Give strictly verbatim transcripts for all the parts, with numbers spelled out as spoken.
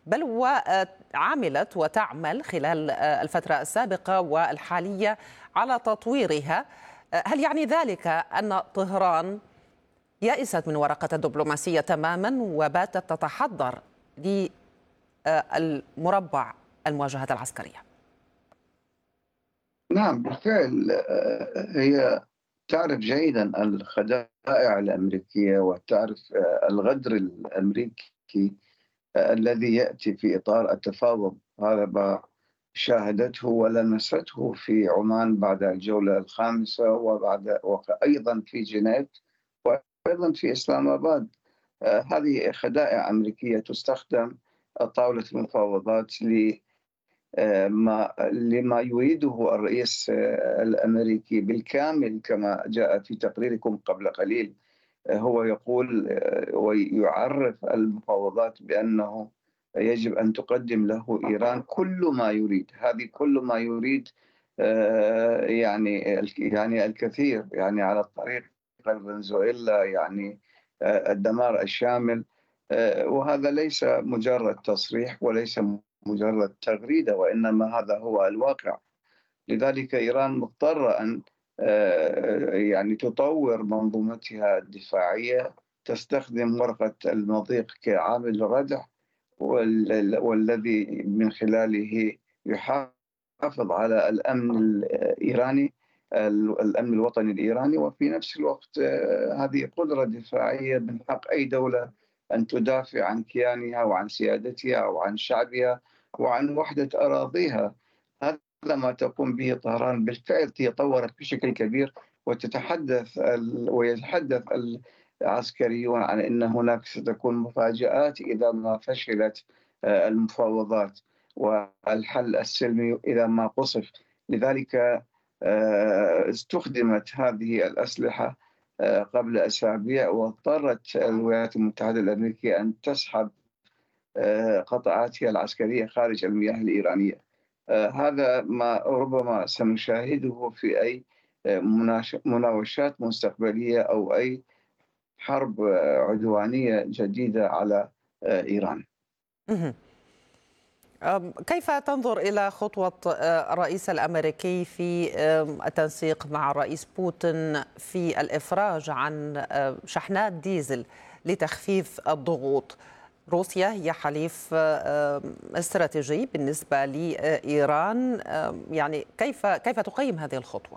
بل وعملت وتعمل خلال الفترة السابقة والحالية على تطويرها. هل يعني ذلك أن طهران يئست من ورقة الدبلوماسية تماما وباتت تتحضر للمربع المواجهات العسكرية؟ نعم بالفعل، هي تعرف جيدا الخدائع الأمريكية وتعرف الغدر الأمريكي الذي يأتي في إطار التفاوض. هذا ما شاهدته ولمسته في عمان بعد الجولة الخامسة، وبعد وأيضا في جنيف، وأيضا في إسلام آباد. هذه خدائع أمريكية تستخدم طاولة المفاوضات ل ما لما يريده الرئيس الأمريكي بالكامل، كما جاء في تقريركم قبل قليل. هو يقول ويعرف المفاوضات بأنه يجب أن تقدم له إيران كل ما يريد. هذه كل ما يريد يعني يعني الكثير، يعني على الطريق فنزويلا، يعني الدمار الشامل. وهذا ليس مجرد تصريح وليس مجرد تغريدة، وإنما هذا هو الواقع. لذلك إيران مضطرة أن يعني تطور منظومتها الدفاعية، تستخدم ورقة المضيق كعامل ردع، والذي من خلاله يحافظ على الأمن الإيراني، الأمن الوطني الإيراني. وفي نفس الوقت هذه قدرة دفاعية من حق أي دولة أن تدافع عن كيانها وعن سيادتها وعن شعبها وعن وحدة أراضيها. هذا ما تقوم به طهران. بالفعل هي طورت بشكل كبير، وتتحدث ويتحدث العسكريون عن أن هناك ستكون مفاجآت إذا ما فشلت المفاوضات، والحل السلمي إذا ما قصف. لذلك استخدمت هذه الأسلحة قبل أسابيع، واضطرت الولايات المتحدة الأمريكية أن تسحب قطاعاتها العسكرية خارج المياه الإيرانية. هذا ما ربما سنشاهده في أي مناوشات مستقبلية أو أي حرب عدوانية جديدة على إيران. كيف تنظر إلى خطوة الرئيس الأمريكي في التنسيق مع الرئيس بوتين في الإفراج عن شحنات ديزل لتخفيف الضغوط؟ روسيا هي حليف استراتيجي بالنسبة لإيران، يعني كيف كيف تقيم هذه الخطوة؟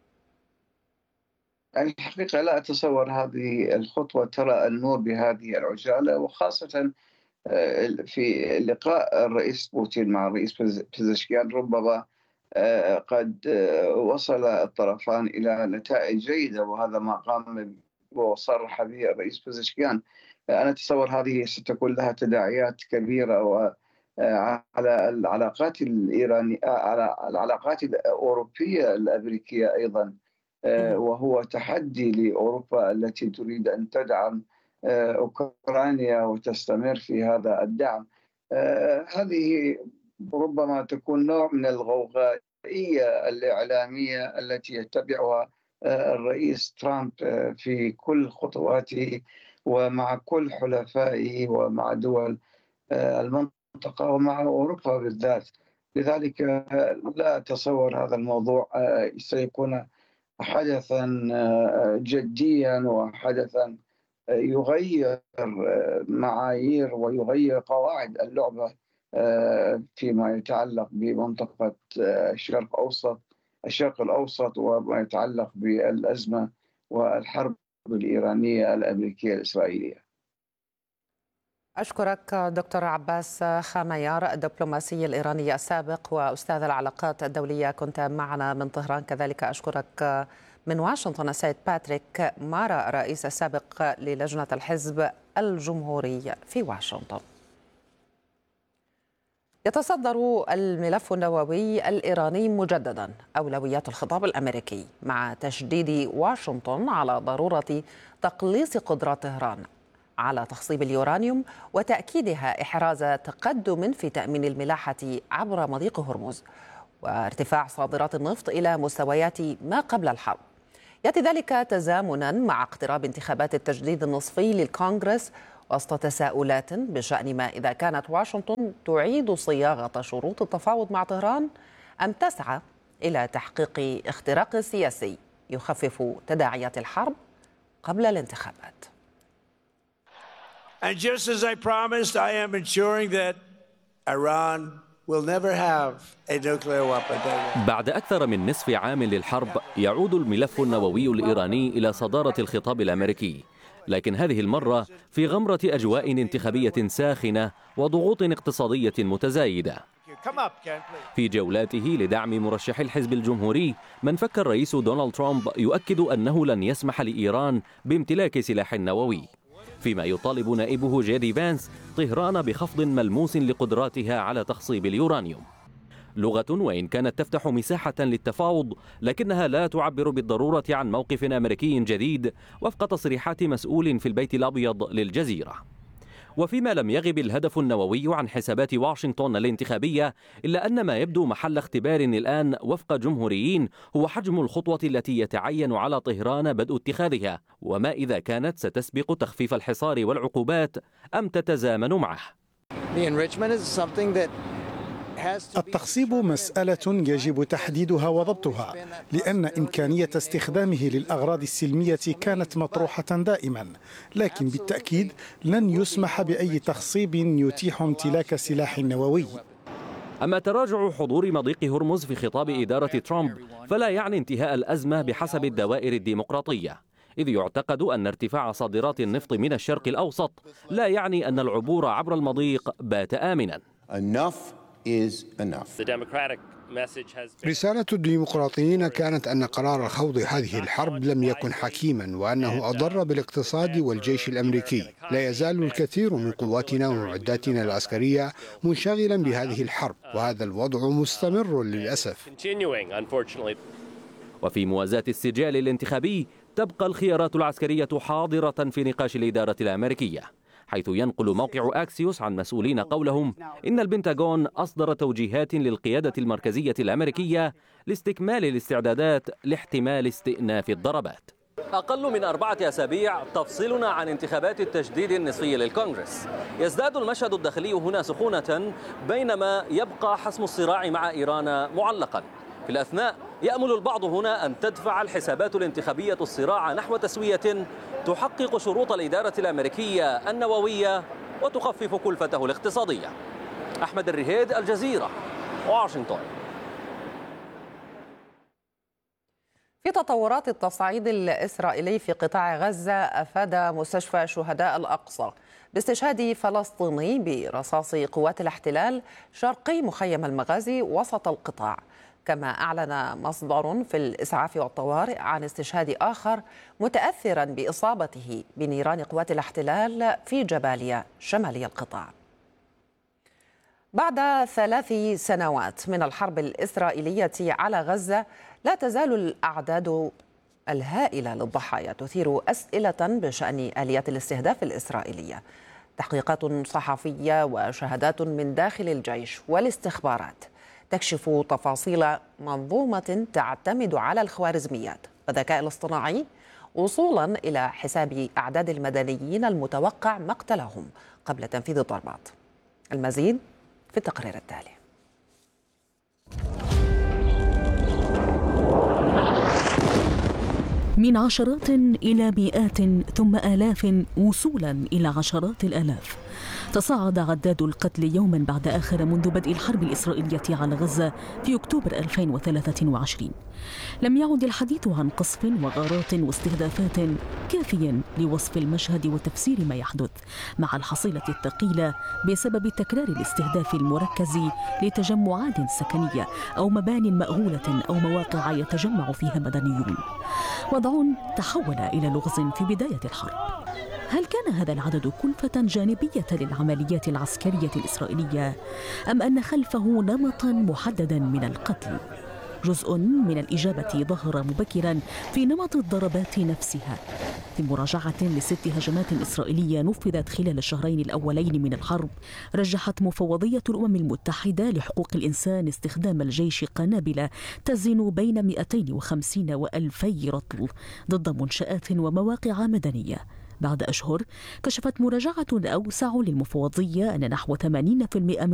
الحقيقة لا أتصور هذه الخطوة ترى النور بهذه العجالة، وخاصة في لقاء الرئيس بوتين مع الرئيس بزشكيان ربما قد وصل الطرفان إلى نتائج جيدة، وهذا ما قام وصرح به الرئيس بزشكيان. أنا أتصور هذه ستكون لها تداعيات كبيرة وعلى العلاقات الإيرانية، على العلاقات الأوروبية الأمريكية أيضا، وهو تحدي لأوروبا التي تريد أن تدعم أوكرانيا وتستمر في هذا الدعم. هذه ربما تكون نوع من الغوغائية الإعلامية التي يتبعها الرئيس ترامب في كل خطواته ومع كل حلفائه ومع دول المنطقة ومع أوروبا بالذات. لذلك لا أتصور هذا الموضوع سيكون حدثا جديا وحدثا يغير معايير ويغير قواعد اللعبة فيما يتعلق بمنطقة الشرق الأوسط الشرق الأوسط وما يتعلق بالأزمة والحرب الإيرانية الأمريكية الإسرائيلية. أشكرك دكتور عباس خاميار، الدبلوماسي الإيراني السابق وأستاذ العلاقات الدولية، كنت معنا من طهران. كذلك أشكرك من واشنطن السيد باتريك مارا، الرئيس السابق للجنة الحزب الجمهوري في واشنطن. يتصدر الملف النووي الإيراني مجددا أولويات الخطاب الأمريكي، مع تشديد واشنطن على ضرورة تقليص قدرات طهران على تخصيب اليورانيوم وتأكيدها إحراز تقدم في تأمين الملاحة عبر مضيق هرمز وارتفاع صادرات النفط إلى مستويات ما قبل الحرب. يأتي ذلك تزامنا مع اقتراب انتخابات التجديد النصفي للكونغرس وسط تساؤلات بشأن ما إذا كانت واشنطن تعيد صياغة شروط التفاوض مع طهران أم تسعى إلى تحقيق اختراق سياسي يخفف تداعيات الحرب قبل الانتخابات. And just as I promised, I am ensuring that Iran will never have a nuclear weapon. بعد أكثر من نصف عام للحرب يعود الملف النووي الإيراني إلى صدارة الخطاب الأمريكي، لكن هذه المرة في غمرة أجواء انتخابية ساخنة وضغوط اقتصادية متزايدة. في جولاته لدعم مرشح الحزب الجمهوري من فك الرئيس دونالد ترامب يؤكد أنه لن يسمح لإيران بامتلاك سلاح نووي، فيما يطالب نائبه جيدي فانس طهران بخفض ملموس لقدراتها على تخصيب اليورانيوم. لغة وإن كانت تفتح مساحة للتفاوض لكنها لا تعبر بالضرورة عن موقف أمريكي جديد وفق تصريحات مسؤول في البيت الأبيض للجزيرة. وفيما لم يغب الهدف النووي عن حسابات واشنطن الانتخابية، إلا أن ما يبدو محل اختبار الآن وفق جمهوريين هو حجم الخطوة التي يتعين على طهران بدء اتخاذها، وما إذا كانت ستسبق تخفيف الحصار والعقوبات أم تتزامن معه. التخصيب مسألة يجب تحديدها وضبطها، لأن إمكانية استخدامه للأغراض السلمية كانت مطروحة دائما، لكن بالتأكيد لن يسمح بأي تخصيب يتيح امتلاك سلاح نووي. أما تراجع حضور مضيق هرمز في خطاب إدارة ترامب فلا يعني انتهاء الأزمة بحسب الدوائر الديمقراطية، إذ يعتقد أن ارتفاع صادرات النفط من الشرق الأوسط لا يعني أن العبور عبر المضيق بات آمنا. رسالة الديمقراطيين كانت أن قرار خوض هذه الحرب لم يكن حكيما، وأنه أضر بالاقتصاد والجيش الأمريكي. لا يزال الكثير من قواتنا ومعداتنا العسكرية منشغلا بهذه الحرب، وهذا الوضع مستمر للأسف. وفي موازاة السجال الانتخابي تبقى الخيارات العسكرية حاضرة في نقاش الإدارة الأمريكية، حيث ينقل موقع أكسيوس عن مسؤولين قولهم إن البنتاغون أصدر توجيهات للقيادة المركزية الأمريكية لاستكمال الاستعدادات لاحتمال استئناف الضربات. أقل من أربعة أسابيع تفصلنا عن انتخابات التجديد النصفي للكونغرس. يزداد المشهد الداخلي هنا سخونة بينما يبقى حسم الصراع مع إيران معلقا. في الأثناء يأمل البعض هنا أن تدفع الحسابات الانتخابية الصراع نحو تسوية تحقق شروط الإدارة الأمريكية النووية وتخفف كلفته الاقتصادية. أحمد الرهيد، الجزيرة، واشنطن. في تطورات التصعيد الإسرائيلي في قطاع غزة، أفاد مستشفى شهداء الأقصى باستشهاد فلسطيني برصاص قوات الاحتلال شرقي مخيم المغازي وسط القطاع. كما أعلن مصدر في الإسعاف والطوارئ عن استشهاد آخر متأثرا بإصابته بنيران قوات الاحتلال في جباليا شمالي القطاع. بعد ثلاث سنوات من الحرب الإسرائيلية على غزة، لا تزال الأعداد الهائلة للضحايا تثير أسئلة بشأن آليات الاستهداف الإسرائيلية. تحقيقات صحفية وشهادات من داخل الجيش والاستخبارات تكشف تفاصيل منظومة تعتمد على الخوارزميات والذكاء الاصطناعي وصولا إلى حساب أعداد المدنيين المتوقع مقتلهم قبل تنفيذ الضربات. المزيد في التقرير التالي. من عشرات إلى مئات ثم آلاف وصولا إلى عشرات الآلاف، تصاعد عداد القتل يوما بعد آخر منذ بدء الحرب الإسرائيلية على غزة في أكتوبر ألفين وثلاثة وعشرين. لم يعد الحديث عن قصف وغارات واستهدافات كافيا لوصف المشهد وتفسير ما يحدث، مع الحصيلة الثقيلة بسبب تكرار الاستهداف المركز لتجمعات سكنية أو مبان مأهولة أو مواقع يتجمع فيها مدنيون. وضع تحول إلى لغز في بداية الحرب. هل كان هذا العدد كلفة جانبية للعمليات العسكرية الإسرائيلية، أم أن خلفه نمطا محددا من القتل؟ جزء من الإجابة ظهر مبكرا في نمط الضربات نفسها. في مراجعة لست هجمات إسرائيلية نفذت خلال الشهرين الأولين من الحرب، رجحت مفوضية الأمم المتحدة لحقوق الإنسان استخدام الجيش قنابل تزن بين مئتين وخمسين وألفي رطل ضد منشآت ومواقع مدنية. بعد أشهر كشفت مراجعة أوسع للمفوضية أن نحو ثمانين بالمئة